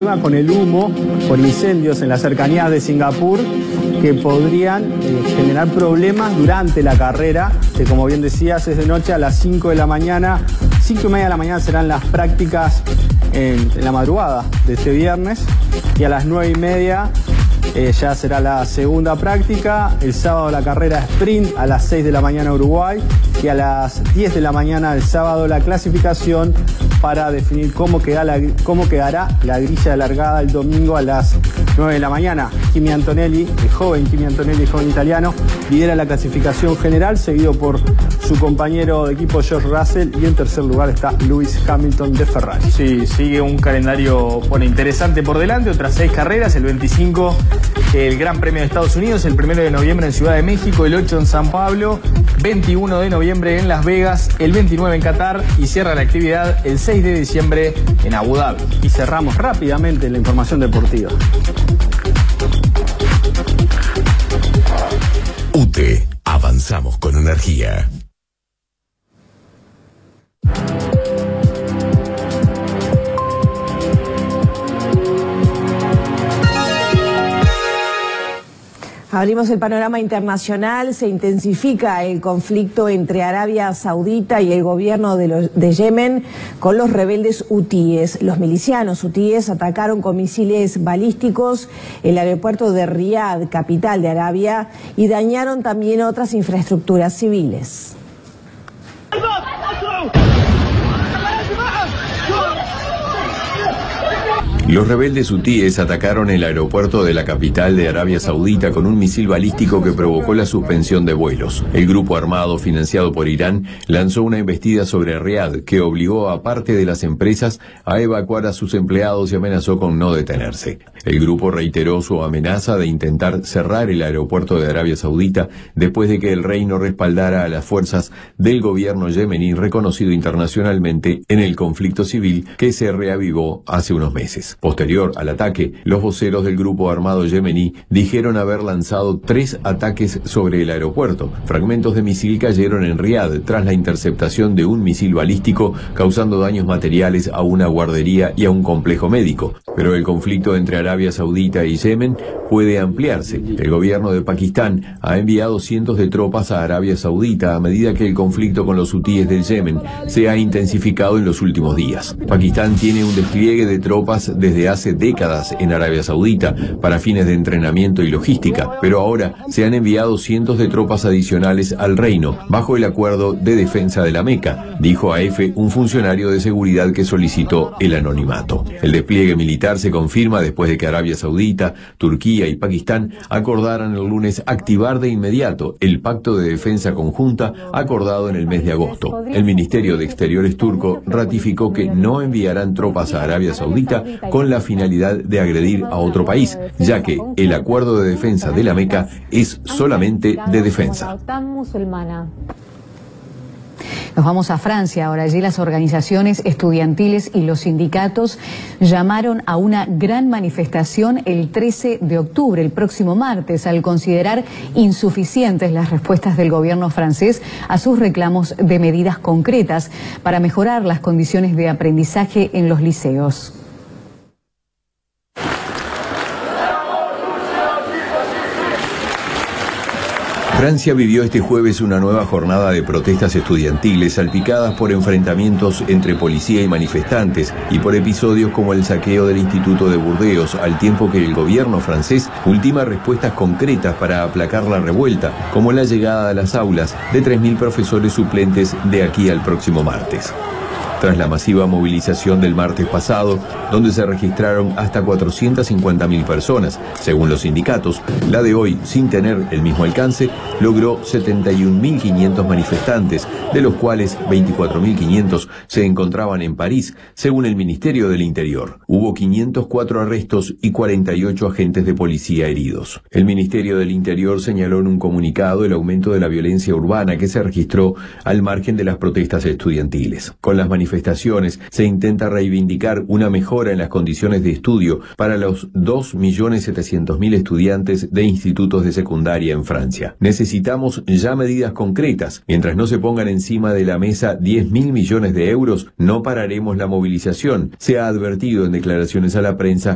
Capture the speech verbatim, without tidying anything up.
con el humo por incendios en las cercanías de Singapur que podrían eh, generar problemas durante la carrera, que como bien decías es de noche a las cinco de la mañana, cinco y media de la mañana serán las prácticas en, en la madrugada de este viernes y a las nueve y media eh, ya será la segunda práctica, el sábado la carrera sprint a las seis de la mañana Uruguay y a las diez de la mañana el sábado la clasificación para definir cómo, queda la, cómo quedará la grilla de largada el domingo a las nueve de la mañana. Kimi Antonelli, el joven Kimi Antonelli, el joven italiano, lidera la clasificación general, seguido por su compañero de equipo George Russell, y en tercer lugar está Lewis Hamilton de Ferrari. Sí, sigue un calendario bueno, interesante por delante, otras seis carreras, el veinticinco el Gran Premio de Estados Unidos, el primero de noviembre en Ciudad de México, el ocho en San Pablo, veintiuno de noviembre en Las Vegas, el veintinueve en Qatar y cierra la actividad el seis de diciembre en Abu Dhabi. Y cerramos rápidamente la información deportiva. U T E, avanzamos con energía. Abrimos el panorama internacional. Se intensifica el conflicto entre Arabia Saudita y el gobierno de, los, de Yemen con los rebeldes hutíes. Los milicianos hutíes atacaron con misiles balísticos el aeropuerto de Riad, capital de Arabia, y dañaron también otras infraestructuras civiles. Los rebeldes hutíes atacaron el aeropuerto de la capital de Arabia Saudita con un misil balístico que provocó la suspensión de vuelos. El grupo armado financiado por Irán lanzó una embestida sobre Riad que obligó a parte de las empresas a evacuar a sus empleados y amenazó con no detenerse. El grupo reiteró su amenaza de intentar cerrar el aeropuerto de Arabia Saudita después de que el reino respaldara a las fuerzas del gobierno yemení reconocido internacionalmente en el conflicto civil que se reavivó hace unos meses. Posterior al ataque, los voceros del grupo armado yemení dijeron haber lanzado tres ataques sobre el aeropuerto. Fragmentos de misil cayeron en Riad tras la interceptación de un misil balístico, causando daños materiales a una guardería y a un complejo médico. Pero el conflicto entre Arabia Saudita y Yemen puede ampliarse. El gobierno de Pakistán ha enviado cientos de tropas a Arabia Saudita a medida que el conflicto con los hutíes del Yemen se ha intensificado en los últimos días. Pakistán tiene un despliegue de tropas desde hace décadas en Arabia Saudita para fines de entrenamiento y logística, pero ahora se han enviado cientos de tropas adicionales al reino bajo el acuerdo de defensa de la Meca, dijo a EFE un funcionario de seguridad que solicitó el anonimato. El despliegue militar se confirma después de que Arabia Saudita, Turquía y Pakistán acordaran el lunes activar de inmediato el pacto de defensa conjunta acordado en el mes de agosto. El Ministerio de Exteriores turco ratificó que no enviarán tropas a Arabia Saudita con la finalidad de agredir a otro país, ya que el acuerdo de defensa de la Meca es solamente de defensa. Nos vamos a Francia ahora. Allí las organizaciones estudiantiles y los sindicatos llamaron a una gran manifestación el trece de octubre, el próximo martes, al considerar insuficientes las respuestas del gobierno francés a sus reclamos de medidas concretas para mejorar las condiciones de aprendizaje en los liceos. Francia vivió este jueves una nueva jornada de protestas estudiantiles salpicadas por enfrentamientos entre policía y manifestantes y por episodios como el saqueo del Instituto de Burdeos, al tiempo que el gobierno francés ultima respuestas concretas para aplacar la revuelta, como la llegada a las aulas de tres mil profesores suplentes de aquí al próximo martes. Tras la masiva movilización del martes pasado, donde se registraron hasta cuatrocientas cincuenta mil personas, según los sindicatos, la de hoy, sin tener el mismo alcance, logró setenta y un mil quinientos manifestantes, de los cuales veinticuatro mil quinientos se encontraban en París, según el Ministerio del Interior. Hubo quinientos cuatro arrestos y cuarenta y ocho agentes de policía heridos. El Ministerio del Interior señaló en un comunicado el aumento de la violencia urbana que se registró al margen de las protestas estudiantiles. Con las manifestaciones manifestaciones se intenta reivindicar una mejora en las condiciones de estudio para los dos millones setecientos mil estudiantes de institutos de secundaria en Francia. Necesitamos ya medidas concretas. Mientras no se pongan encima de la mesa diez mil millones de euros, no pararemos la movilización, se ha advertido en declaraciones a la prensa